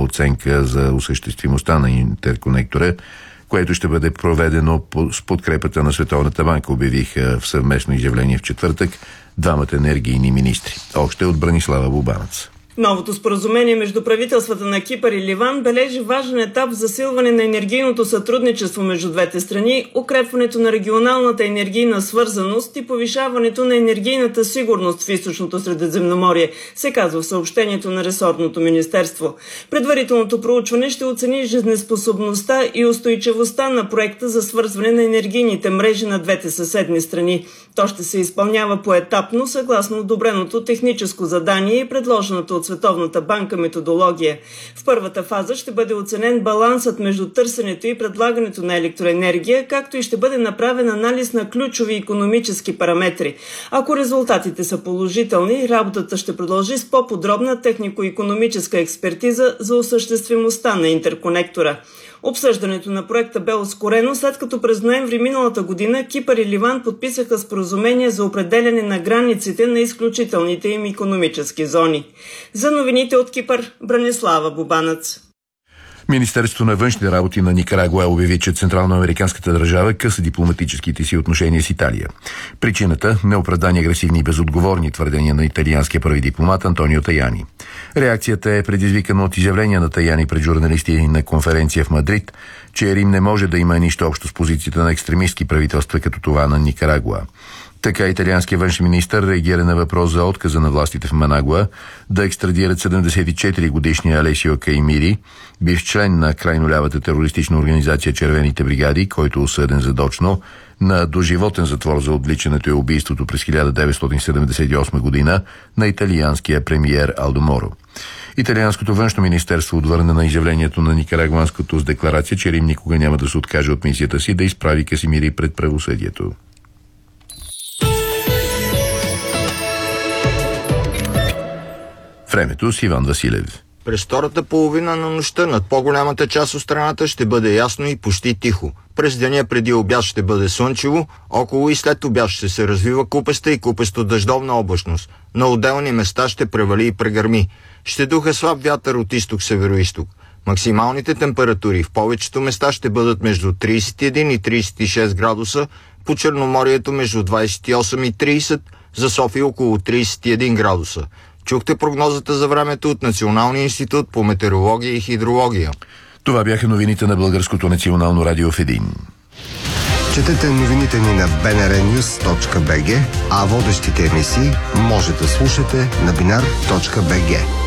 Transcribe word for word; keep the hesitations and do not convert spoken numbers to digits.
оценка за осъществимостта на интерконектора, което ще бъде проведено с подкрепата на Световната банка, обявиха в съвместно изявление в четвъртък двамата енергийни министри. Още от Бранислава Бубанец. Новото споразумение между правителствата на Кипър и Ливан бележи важен етап в засилване на енергийното сътрудничество между двете страни, укрепването на регионалната енергийна свързаност и повишаването на енергийната сигурност в източното Средиземноморие, се казва в съобщението на ресорното министерство. Предварителното проучване ще оцени жизнеспособността и устойчивостта на проекта за свързване на енергийните мрежи на двете съседни страни. То ще се изпълнява поетапно, съгласно одобреното техническо задание и предложеното от Световната банка методология. В първата фаза ще бъде оценен балансът между търсенето и предлагането на електроенергия, както и ще бъде направен анализ на ключови икономически параметри. Ако резултатите са положителни, работата ще продължи с по-подробна технико-икономическа експертиза за осъществимостта на интерконектора. Обсъждането на проекта бе ускорено, след като през ноември миналата година Кипър и Ливан подписаха споразумение за определяне на границите на изключителните им икономически зони. За новините от Кипър, Бранислава Бубанец. Министерството на външните работи на Никарагуа обяви, че централноамериканската държава къса дипломатическите си отношения с Италия. Причината – неоправдани, агресивни и безотговорни твърдения на италианския първи дипломат Антонио Таяни. Реакцията е предизвикана от изявления на Таяни пред журналисти на конференция в Мадрид, че Рим не може да има нищо общо с позицията на екстремистки правителства като това на Никарагуа. Така италианският външен министър реагира на въпрос за отказа на властите в Манагуа да екстрадират седемдесет и четири годишния Алесио Каймири, бивш член на крайно лявата терористична организация Червените бригади, който е осъден задочно на доживотен затвор за отвличането и убийството през хиляда деветстотин седемдесет и осма година на италианския премиер Алдо Моро. Италианското външно министерство отвърна на изявлението на никарагуанското с декларация, че Рим никога няма да се откаже от мисията си да изправи Касимири пред правосъдието. Времето с Иван Василев. През втората половина на нощта над по-голямата част от страната ще бъде ясно и почти тихо. През деня преди обяд ще бъде слънчево, около и след обяд ще се развива купеста и купесто дъждовна облачност. На отделни места ще превали и прегърми. Ще духа слаб вятър от изток-североизток. Максималните температури в повечето места ще бъдат между тридесет и един и тридесет и шест градуса, по Черноморието между двадесет и осем и тридесет, за София около тридесет и един градуса. Чухте прогнозата за времето от Националния институт по метеорология и хидрология. Това бяха новините на Българското национално радио в един. Четете новините ни на би ен ар нюз точка би джи, а водещите емисии може да слушате на бинар точка би джи.